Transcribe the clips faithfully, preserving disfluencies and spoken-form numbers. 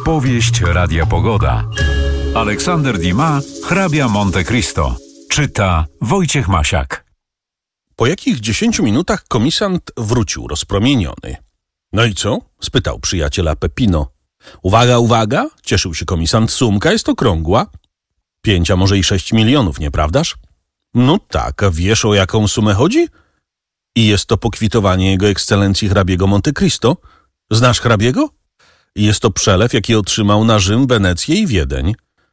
Powieść Radia Pogoda. Aleksander Dumas, hrabia Monte Cristo. Czyta Wojciech Masiak. Po jakich dziesięciu minutach komisant wrócił rozpromieniony. No i co? Spytał przyjaciela Peppino. Uwaga, uwaga, cieszył się komisant, sumka jest okrągła. Pięć, a może i sześć milionów, nieprawdaż? No tak, a wiesz, o jaką sumę chodzi? I jest to pokwitowanie jego ekscelencji hrabiego Monte Cristo. Znasz hrabiego? I jest to przelew, jaki otrzymał na Rzym, Wenecję i Wiedeń.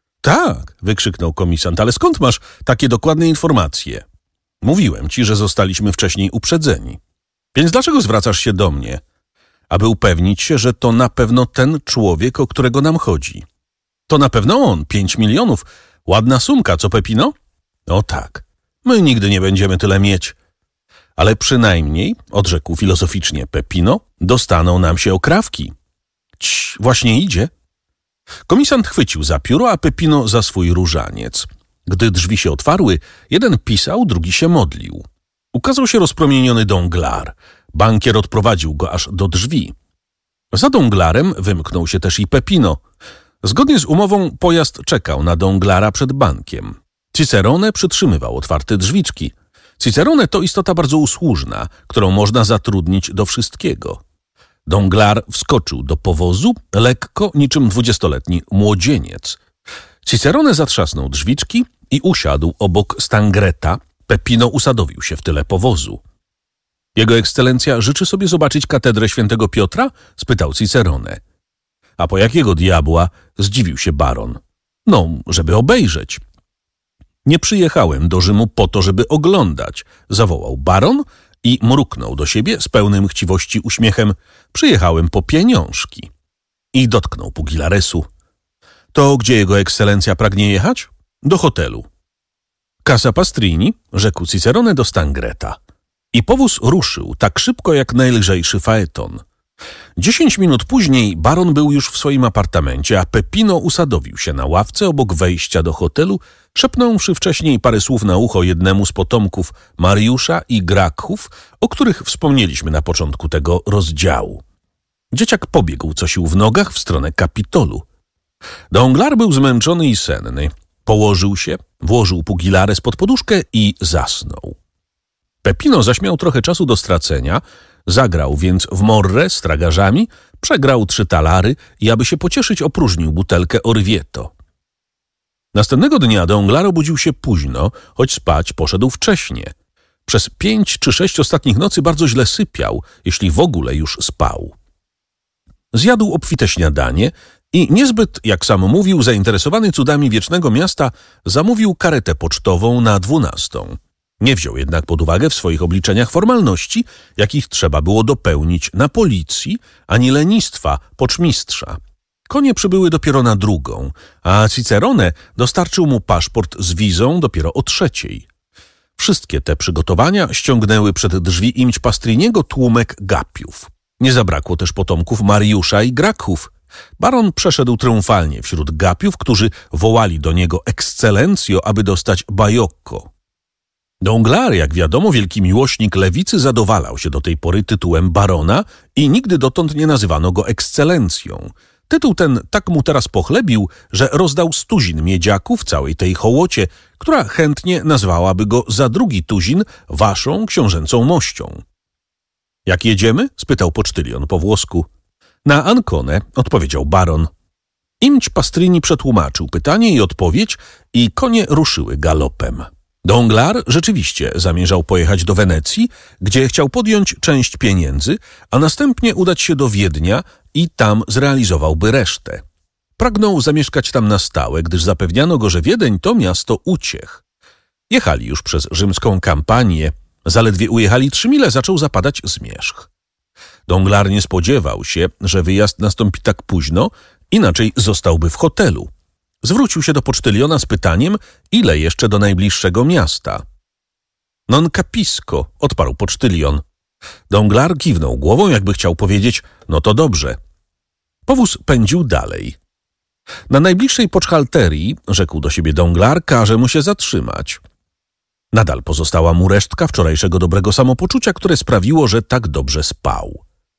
Tak, wykrzyknął komisant, ale skąd masz takie dokładne informacje? Mówiłem ci, że zostaliśmy wcześniej uprzedzeni. Więc dlaczego zwracasz się do mnie? Aby upewnić się, że to na pewno ten człowiek, o którego nam chodzi. To na pewno on, pięć milionów. Ładna sumka, co Peppino? O tak, my nigdy nie będziemy tyle mieć. Ale przynajmniej, odrzekł filozoficznie Peppino, dostaną nam się okrawki. Cii, właśnie idzie. Komisant chwycił za pióro, a Peppino za swój różaniec. Gdy drzwi się otwarły, jeden pisał, drugi się modlił. Ukazał się rozpromieniony Danglars. Bankier odprowadził go aż do drzwi. Za Danglarem wymknął się też i Peppino. Zgodnie z umową pojazd czekał na Danglara przed bankiem. Cicerone przytrzymywał otwarte drzwiczki. Cicerone to istota bardzo usłużna, którą można zatrudnić do wszystkiego. Danglars wskoczył do powozu, lekko, niczym dwudziestoletni młodzieniec. Cicerone zatrzasnął drzwiczki i usiadł obok Stangreta. Peppino usadowił się w tyle powozu. Jego ekscelencja życzy sobie zobaczyć katedrę świętego Piotra? Spytał Cicerone. A po jakiego diabła? Zdziwił się baron. No, żeby obejrzeć. Nie przyjechałem do Rzymu po to, żeby oglądać, zawołał baron i mruknął do siebie z pełnym chciwości uśmiechem. Przyjechałem po pieniążki. I dotknął pugilaresu. To gdzie jego ekscelencja pragnie jechać? Do hotelu. Casa Pastrini, rzekł Cicerone do Stangreta. I powóz ruszył tak szybko jak najlżejszy faeton. Dziesięć minut później baron był już w swoim apartamencie, a Peppino usadowił się na ławce obok wejścia do hotelu, szepnąwszy wcześniej parę słów na ucho jednemu z potomków Mariusza i Gracchów, o których wspomnieliśmy na początku tego rozdziału. Dzieciak pobiegł co sił w nogach w stronę Kapitolu. Danglars był zmęczony i senny. Położył się, włożył pugilares pod poduszkę i zasnął. Peppino zaś miał trochę czasu do stracenia, zagrał więc w morre z tragarzami, przegrał trzy talary i aby się pocieszyć opróżnił butelkę Orvieto. Następnego dnia Danglars obudził się późno, choć spać poszedł wcześnie. Przez pięć czy sześć ostatnich nocy bardzo źle sypiał, jeśli w ogóle już spał. Zjadł obfite śniadanie i niezbyt, jak sam mówił, zainteresowany cudami wiecznego miasta, zamówił karetę pocztową na dwunastą. Nie wziął jednak pod uwagę w swoich obliczeniach formalności, jakich trzeba było dopełnić na policji, ani lenistwa poczmistrza. Konie przybyły dopiero na drugą, a Cicerone dostarczył mu paszport z wizą dopiero o trzeciej. Wszystkie te przygotowania ściągnęły przed drzwi imć Pastriniego tłumek gapiów. Nie zabrakło też potomków Mariusza i Gracchów. Baron przeszedł triumfalnie wśród gapiów, którzy wołali do niego ekscelencjo, aby dostać bajocco. Danglars, jak wiadomo, wielki miłośnik lewicy, zadowalał się do tej pory tytułem barona i nigdy dotąd nie nazywano go ekscelencją. Tytuł ten tak mu teraz pochlebił, że rozdał stuzin miedziaków całej tej hołocie, która chętnie nazwałaby go za drugi tuzin waszą książęcą mością. — Jak jedziemy? — spytał pocztylion po włosku. — Na Ancone — odpowiedział baron. Imć Pastrini przetłumaczył pytanie i odpowiedź i konie ruszyły galopem. Danglars rzeczywiście zamierzał pojechać do Wenecji, gdzie chciał podjąć część pieniędzy, a następnie udać się do Wiednia i tam zrealizowałby resztę. Pragnął zamieszkać tam na stałe, gdyż zapewniano go, że Wiedeń to miasto uciech. Jechali już przez rzymską kampanię. Zaledwie ujechali trzy mile, zaczął zapadać zmierzch. Danglars nie spodziewał się, że wyjazd nastąpi tak późno, inaczej zostałby w hotelu. Zwrócił się do pocztyliona z pytaniem, ile jeszcze do najbliższego miasta. Non capisco, odparł pocztylion. Danglars kiwnął głową, jakby chciał powiedzieć, no to dobrze. Powóz pędził dalej. Na najbliższej poczchalterii, rzekł do siebie Danglars, każe mu się zatrzymać. Nadal pozostała mu resztka wczorajszego dobrego samopoczucia, które sprawiło, że tak dobrze spał.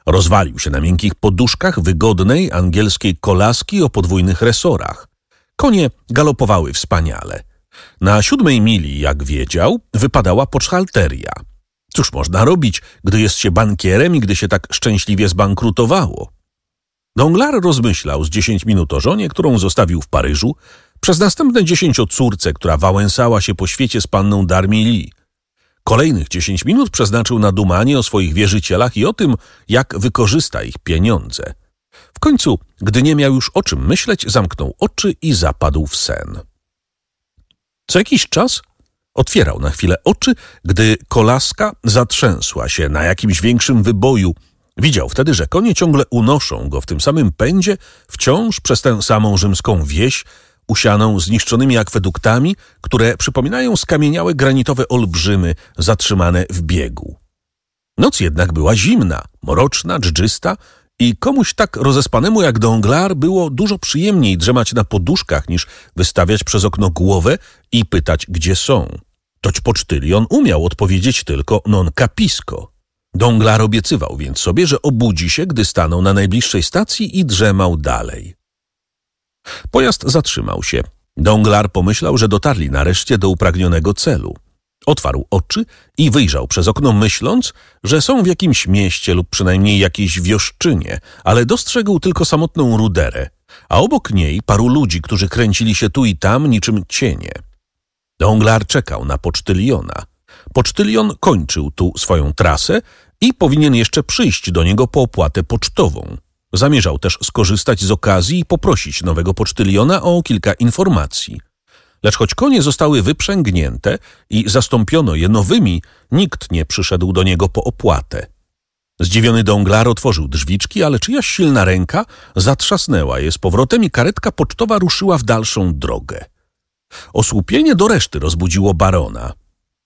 Rozwalił się na miękkich poduszkach wygodnej angielskiej kolaski o podwójnych resorach. Konie galopowały wspaniale. Na siódmej mili, jak wiedział, wypadała pocztalteria. Cóż można robić, gdy jest się bankierem i gdy się tak szczęśliwie zbankrutowało? Danglars rozmyślał z dziesięć minut o żonie, którą zostawił w Paryżu, przez następne dziesięć o córce, która wałęsała się po świecie z panną d'Armilly. Kolejnych dziesięć minut przeznaczył na dumanie o swoich wierzycielach i o tym, jak wykorzysta ich pieniądze. W końcu, gdy nie miał już o czym myśleć, zamknął oczy i zapadł w sen. Co jakiś czas otwierał na chwilę oczy, gdy kolaska zatrzęsła się na jakimś większym wyboju. Widział wtedy, że konie ciągle unoszą go w tym samym pędzie wciąż przez tę samą rzymską wieś, usianą zniszczonymi akweduktami, które przypominają skamieniałe granitowe olbrzymy zatrzymane w biegu. Noc jednak była zimna, mroczna, dżdżysta i komuś tak rozespanemu jak Danglars było dużo przyjemniej drzemać na poduszkach, niż wystawiać przez okno głowę i pytać, gdzie są. Toć pocztylion umiał odpowiedzieć tylko non capisco. Danglars obiecywał więc sobie, że obudzi się, gdy stanął na najbliższej stacji i drzemał dalej. Pojazd zatrzymał się. Danglars pomyślał, że dotarli nareszcie do upragnionego celu. Otwarł oczy i wyjrzał przez okno, myśląc, że są w jakimś mieście lub przynajmniej jakiejś wioszczynie, ale dostrzegł tylko samotną ruderę, a obok niej paru ludzi, którzy kręcili się tu i tam niczym cienie. Danglars czekał na pocztyliona. Pocztylion kończył tu swoją trasę i powinien jeszcze przyjść do niego po opłatę pocztową. Zamierzał też skorzystać z okazji i poprosić nowego pocztyliona o kilka informacji. Lecz choć konie zostały wyprzęgnięte i zastąpiono je nowymi, nikt nie przyszedł do niego po opłatę. Zdziwiony Danglars otworzył drzwiczki, ale czyjaś silna ręka zatrzasnęła je z powrotem i karetka pocztowa ruszyła w dalszą drogę. Osłupienie do reszty rozbudziło barona.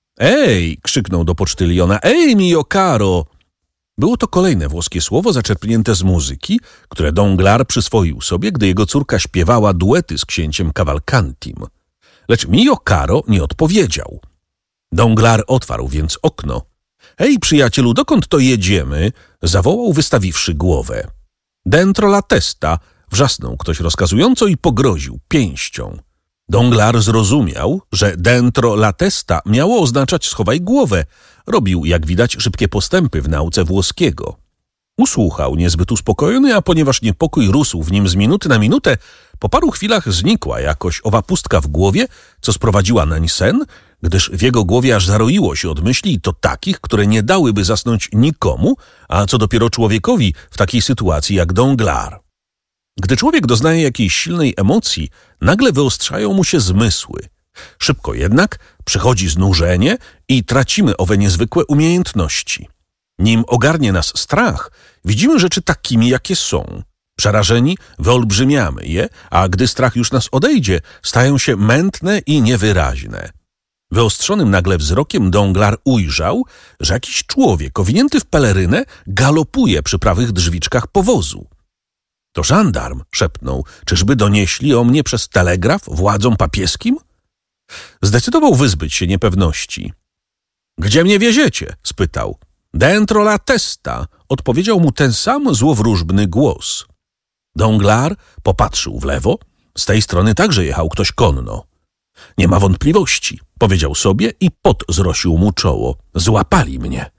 „Ej!” krzyknął do pocztyliona. „Ej, mio caro!” Było to kolejne włoskie słowo zaczerpnięte z muzyki, które Danglars przyswoił sobie, gdy jego córka śpiewała duety z księciem Cavalcantim. Lecz mio caro nie odpowiedział. Danglars otwarł więc okno. „Ej, przyjacielu, dokąd to jedziemy?” zawołał, wystawiwszy głowę. „Dentro la testa!” wrzasnął ktoś rozkazująco i pogroził pięścią. Danglars zrozumiał, że dentro la testa miało oznaczać schowaj głowę. Robił, jak widać, szybkie postępy w nauce włoskiego. Usłuchał niezbyt uspokojony, a ponieważ niepokój rósł w nim z minuty na minutę, po paru chwilach znikła jakoś owa pustka w głowie, co sprowadziła nań sen, gdyż w jego głowie aż zaroiło się od myśli, i to takich, które nie dałyby zasnąć nikomu, a co dopiero człowiekowi w takiej sytuacji jak Danglars. Gdy człowiek doznaje jakiejś silnej emocji, nagle wyostrzają mu się zmysły. Szybko jednak przychodzi znużenie i tracimy owe niezwykłe umiejętności. Nim ogarnie nas strach, widzimy rzeczy takimi, jakie są. Przerażeni wyolbrzymiamy je, a gdy strach już nas odejdzie, stają się mętne i niewyraźne. Wyostrzonym nagle wzrokiem Danglars ujrzał, że jakiś człowiek owinięty w pelerynę galopuje przy prawych drzwiczkach powozu. „To żandarm”, szepnął. „Czyżby donieśli o mnie przez telegraf władzom papieskim?” Zdecydował wyzbyć się niepewności. „Gdzie mnie wieziecie?” spytał. „Dentro la testa”, odpowiedział mu ten sam złowróżbny głos. Danglars popatrzył w lewo. Z tej strony także jechał ktoś konno. „Nie ma wątpliwości”, powiedział sobie i pot zrosił mu czoło. „Złapali mnie”.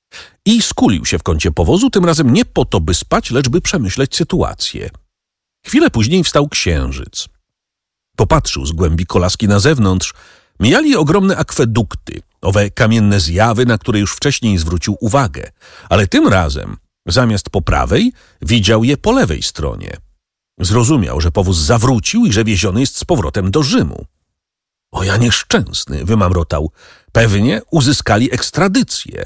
I skulił się w kącie powozu, tym razem nie po to, by spać, lecz by przemyśleć sytuację. Chwilę później wstał księżyc. Popatrzył z głębi kolaski na zewnątrz. Mijali ogromne akwedukty, owe kamienne zjawy, na które już wcześniej zwrócił uwagę, ale tym razem, zamiast po prawej, widział je po lewej stronie. Zrozumiał, że powóz zawrócił i że wieziony jest z powrotem do Rzymu. „O ja nieszczęsny”, wymamrotał. „Pewnie uzyskali ekstradycję”.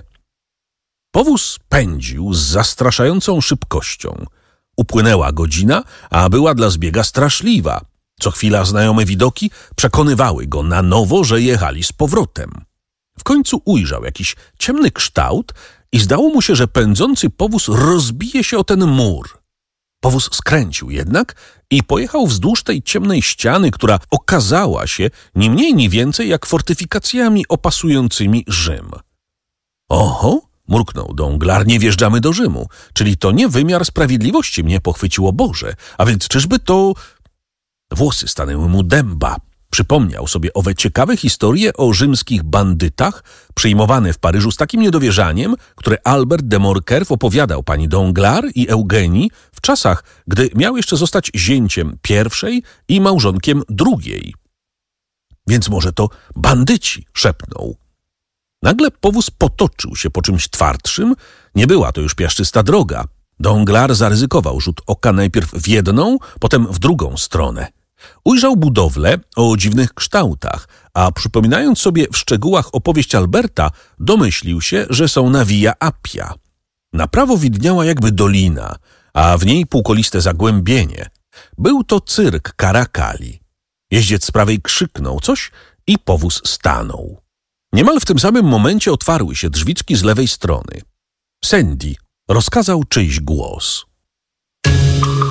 Powóz pędził z zastraszającą szybkością. Upłynęła godzina, a była dla zbiega straszliwa. Co chwila znajome widoki przekonywały go na nowo, że jechali z powrotem. W końcu ujrzał jakiś ciemny kształt i zdało mu się, że pędzący powóz rozbije się o ten mur. Powóz skręcił jednak i pojechał wzdłuż tej ciemnej ściany, która okazała się ni mniej ni więcej jak fortyfikacjami opasującymi Rzym. „Oho”, Mruknął Danglars, nie wjeżdżamy do Rzymu, czyli to nie wymiar sprawiedliwości mnie pochwyciło Boże, a więc czyżby to... Włosy stanęły mu dęba. Przypomniał sobie owe ciekawe historie o rzymskich bandytach, przyjmowane w Paryżu z takim niedowierzaniem, które Albert de Morcerf opowiadał pani Danglars i Eugenii w czasach, gdy miał jeszcze zostać zięciem pierwszej i małżonkiem drugiej. Więc może to bandyci, szepnął. Nagle powóz potoczył się po czymś twardszym. Nie była to już piaszczysta droga. Danglars zaryzykował rzut oka najpierw w jedną, potem w drugą stronę. Ujrzał budowlę o dziwnych kształtach, a przypominając sobie w szczegółach opowieść Alberta, domyślił się, że są na Via Appia. Na prawo widniała jakby dolina, a w niej półkoliste zagłębienie. Był to cyrk Caracali. Jeździec z prawej krzyknął coś i powóz stanął. Niemal w tym samym momencie otwarły się drzwiczki z lewej strony. Sandy rozkazał czyjś głos.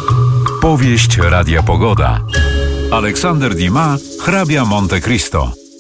Powieść Radia Pogoda. Aleksander Dumas, hrabia Monte Cristo.